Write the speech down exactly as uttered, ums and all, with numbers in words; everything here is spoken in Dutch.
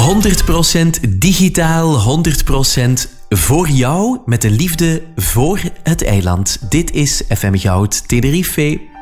honderd procent digitaal, honderd procent voor jou, met de liefde voor het eiland. Dit is F M Goud Tenerife.